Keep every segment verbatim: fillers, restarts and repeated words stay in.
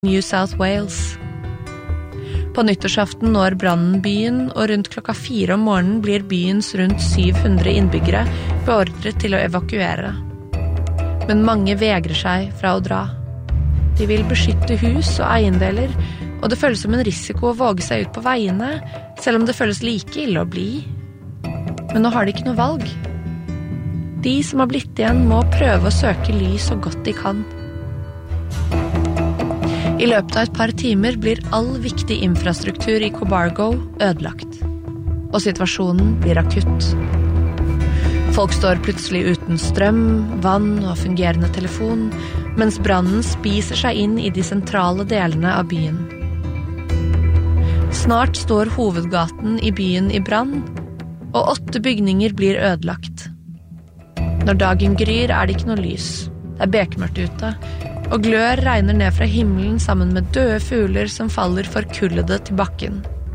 New South Wales. På nyttårsaften når brannen byen, og rundt klokka fire om morgenen blir byens rundt syv hundre innbyggere beordret til å evakuere. Men mange vegrer seg fra å dra. De vil beskytte hus og eiendeler, og det føles som en risiko å våge seg ut på veiene, selv om det føles like ille å bli. Men nå har de ikke noe valg. De som har blitt igjen må prøve å søke ly så godt de kan. I løpet av et par timer blir all viktig infrastruktur i Cobargo ødelagt, og situasjonen blir akutt. Folk står plutselig uten strøm, vann og fungerende telefon, mens brannen spiser seg inn i de sentrale delene av byen. Snart står hovedgaten i byen i brann, og åtte bygninger blir ødelagt. Når dagen gryr er det ikke noe lys. Det er bekmørkt ute, og glør regner ned fra himmelen sammen med døde fugler som faller forkullede til bakken.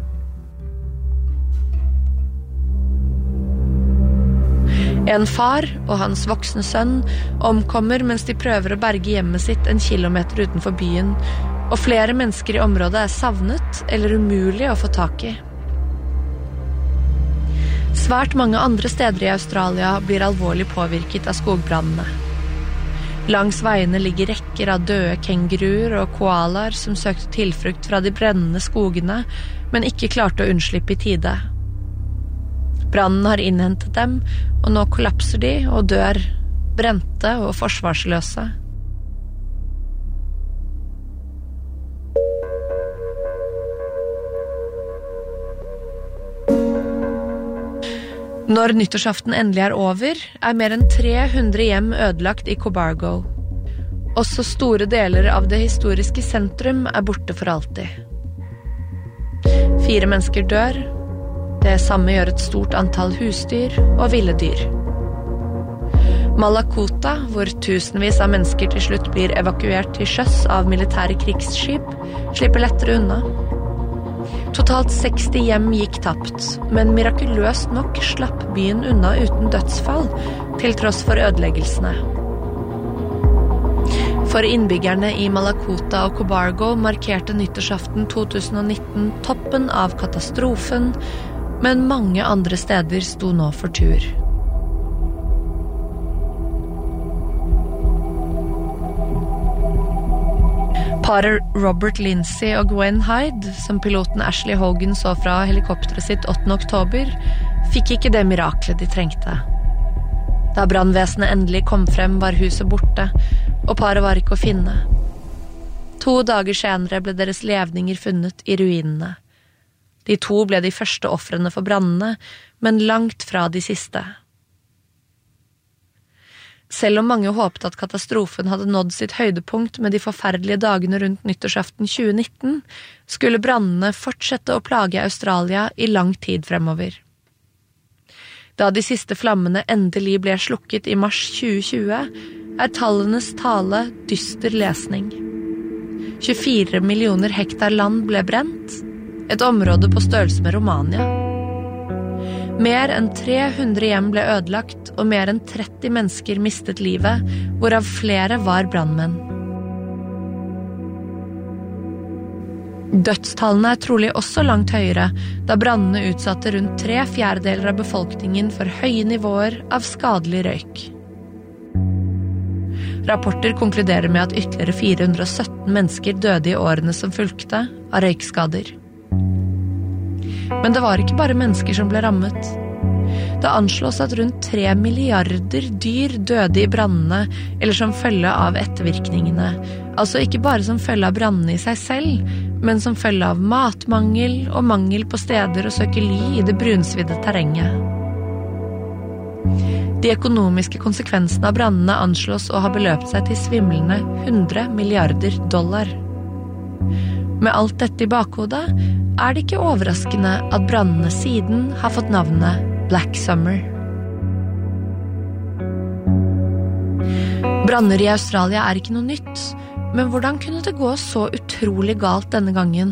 En far og hans voksne sønn omkommer mens de prøver å berge hjemmet sitt en kilometer utenfor byen, og flere mennesker i området er savnet eller umulig å få tak i. Svært mange andre steder i Australia blir alvorlig påvirket av skogbrannene. Langs veiene ligger rekker av døde kenguruer og koalaer som søkte tilflukt fra de brennende skogene, men ikke klarte å unnslippe i tide. Brannen har innhentet dem, og nå kollapser de og dør, brente og forsvarsløse. Når nyttårsaften endelig er over, er mer enn tre hundre hjem ødelagt i Cobargo. Også store deler av det historiske sentrum er borte for alltid. Fire mennesker dør. Det samme gjør et stort antall husdyr og ville dyr. Malakota, hvor tusenvis av mennesker til slutt blir evakuert til sjøs av militære krigsskip, slipper lettere unna. Totalt seksti hjem gikk tapt, men mirakuløst nok slapp byen unna uten dødsfall, til tross for ødeleggelsene. For innbyggerne i Malakota og Cobargo markerte nyttårsaften to tusen og nitten toppen av katastrofen, men mange andre steder sto nå for tur. Paret Robert Lindsay og Gwen Hyde, som piloten Ashley Hogan så fra helikopteret sitt åttende oktober, fikk ikke det miraklet de trengte. Da brannvesenet endelig kom frem, var huset borte, og paret var ikke å finne. To dager senere ble deres levninger funnet i ruinene. De to ble de første ofrene for brannene, men langt fra de siste. Selv om mange håpet at katastrofen hadde nådd sitt høydepunkt med de forferdelige dagene rundt nyttårsaften tjue nitten, skulle brannene fortsette å plage Australia i lang tid fremover. Da de siste flammene endelig ble slukket i mars tjue tjue, er tallenes tale dyster lesning. tjuefire millioner hektar land ble brent, et område på størrelse med Romania. Mer enn tre hundre hjem ble ødelagt, og mer enn tretti mennesker mistet livet, hvorav flere var brannmenn. Dødstallene er trolig også langt høyere, da brannene utsatte rundt tre fjerdedeler av befolkningen for høye nivåer av skadelig røyk. Rapporter konkluderer med at ytterligere fire hundre og sytten mennesker døde i årene som fulgte av røykskader. Men det var ikke bare mennesker som ble rammet. Det anslås at rundt tre milliarder dyr døde i brannene eller som følge av ettervirkningene. Altså ikke bare som følge av brannene i seg selv, men som følge av matmangel og mangel på steder å søke ly i det brunsvidde terrenget. De økonomiske konsekvensene av brannene anslås å ha beløpt seg til svimlende hundre milliarder dollar. Med alt dette i bakhodet er det ikke overraskende at brannene siden har fått navnet Black Summer. Branner i Australia er ikke noe nytt, men hvordan kunne det gå så utrolig galt denne gangen?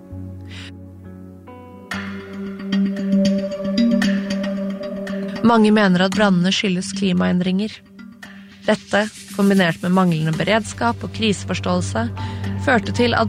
Mange mener at brannene skyldes klimaendringer. Dette, kombinert med manglende beredskap og kriseforståelse, førte til at